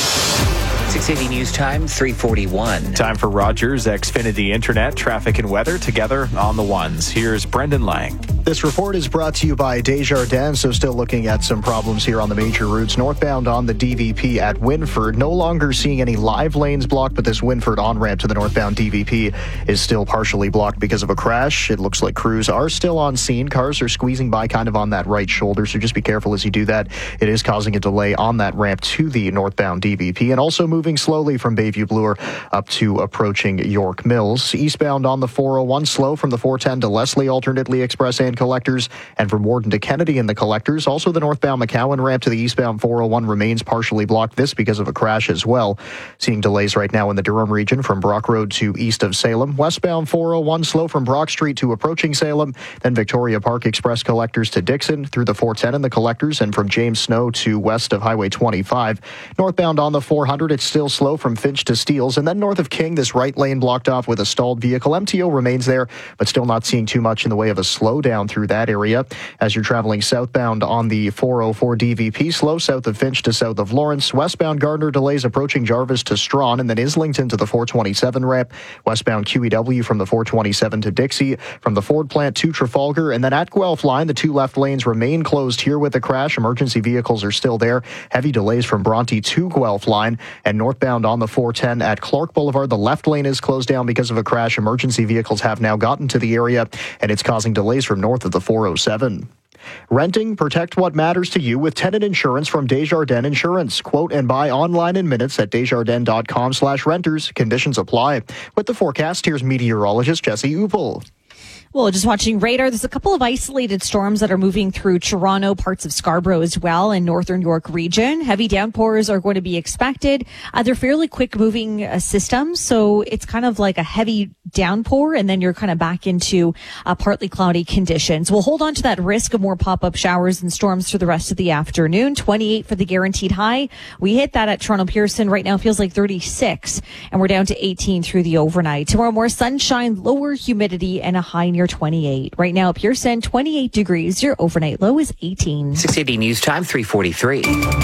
680 News Time, 3:41. Time for Rogers Xfinity Internet, traffic and weather together on the ones. Here's Brendan Lang. This report is brought to you by Desjardins, so still looking at some problems here on the major routes. Northbound on the DVP at Winford, no longer seeing any live lanes blocked, but this Winford on-ramp to the northbound DVP is still partially blocked because of a crash. It looks like crews are still on scene. Cars are squeezing by kind of on that right shoulder, so just be careful as you do that. It is causing a delay on that ramp to the northbound DVP, and also moving slowly from Bayview Bloor up to approaching York Mills. Eastbound on the 401, slow from the 410 to Leslie, alternately express and collectors, and from Warden to Kennedy in the collectors. Also, the northbound McCowan ramp to the eastbound 401 remains partially blocked, this because of a crash as well. Seeing delays right now in the Durham region from Brock Road to east of Salem. Westbound 401, slow from Brock Street to approaching Salem, then Victoria Park express collectors to Dixon, through the 410 in the collectors, and from James Snow to west of Highway 25. Northbound on the 400, it's still slow from Finch to Steeles, and then north of King, this right lane blocked off with a stalled vehicle. MTO remains there, but still not seeing too much in the way of a slowdown through that area. As you're traveling southbound on the 404 DVP, slow south of Finch to south of Lawrence. Westbound Gardner delays approaching Jarvis to Strawn, and then Islington to the 427 ramp. Westbound QEW from the 427 to Dixie, from the Ford plant to Trafalgar, and then at Guelph Line, the two left lanes remain closed here with the crash. Emergency vehicles are still there. Heavy delays from Bronte to Guelph Line, and northbound on the 410 at Clark Boulevard, the left lane is closed down because of a crash. Emergency vehicles have now gotten to the area, and it's causing delays from north of the 407. Renting, protect what matters to you with tenant insurance from Desjardins Insurance. Quote and buy online in minutes at desjardins.com/renters. Conditions apply. With the forecast, here's meteorologist Jesse Upel. Well, just watching radar, there's a couple of isolated storms that are moving through Toronto, parts of Scarborough as well, and northern York region. Heavy downpours are going to be expected. They're fairly quick-moving systems, so it's kind of like a heavy downpour, and then you're kind of back into partly cloudy conditions. We'll hold on to that risk of more pop-up showers and storms through the rest of the afternoon. 28 for the guaranteed high. We hit that at Toronto Pearson. Right now it feels like 36, and we're down to 18 through the overnight. Tomorrow, more sunshine, lower humidity, and a high near 28. Right now, Pearson, 28 degrees. Your overnight low is 18. 680 News Time, 3:43.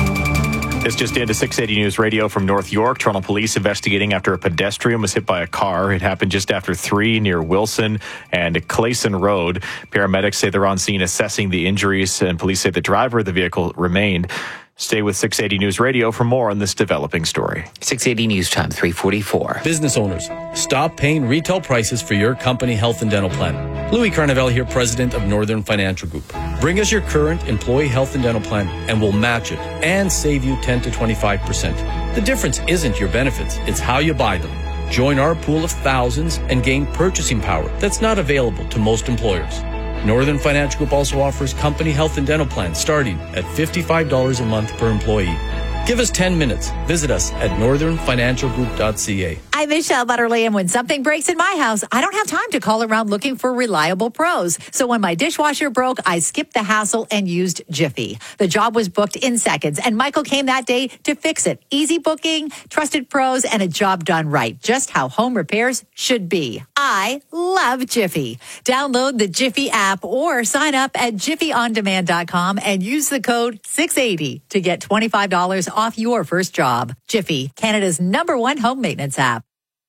This just into 680 News Radio from North York. Toronto police investigating after a pedestrian was hit by a car. It happened just after 3 near Wilson and Clayson Road. Paramedics say they're on scene assessing the injuries, and police say the driver of the vehicle remained. Stay with 680 News Radio for more on this developing story. 680 News Time, 3:44. Business owners, stop paying retail prices for your company health and dental plan. Louis Carnevale here, president of Northern Financial Group. Bring us your current employee health and dental plan and we'll match it and save you 10 to 25%. The difference isn't your benefits, it's how you buy them. Join our pool of thousands and gain purchasing power that's not available to most employers. Northern Financial Group also offers company health and dental plans starting at $55 a month per employee. Give us 10 minutes. Visit us at northernfinancialgroup.ca. I'm Michelle Butterly, and when something breaks in my house, I don't have time to call around looking for reliable pros. So when my dishwasher broke, I skipped the hassle and used Jiffy. The job was booked in seconds, and Michael came that day to fix it. Easy booking, trusted pros, and a job done right. Just how home repairs should be. I love Jiffy. Download the Jiffy app or sign up at jiffyondemand.com and use the code 680 to get $25 off your first job. Jiffy, Canada's #1 home maintenance app.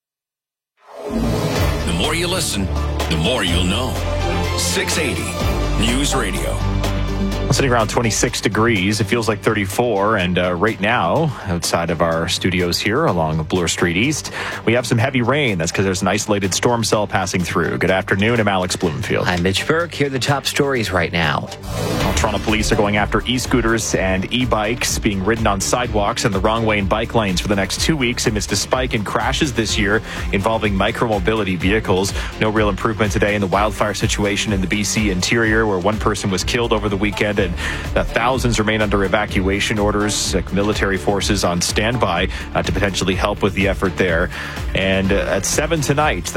The more you listen, the more you'll know. 680 News Radio. Sitting around 26 degrees. It feels like 34. And right now, outside of our studios here along Bloor Street East, we have some heavy rain. That's because there's an isolated storm cell passing through. Good afternoon. I'm Alex Bloomfield. I'm Mitch Burke. Here are the top stories right now. Toronto police are going after e-scooters and e-bikes being ridden on sidewalks and the wrong way in bike lanes for the next 2 weeks amidst a spike in crashes this year involving micromobility vehicles. No real improvement today in the wildfire situation in the BC interior, where one person was killed over the weekend and thousands remain under evacuation orders. Military forces on standby to potentially help with the effort there. And at 7 tonight,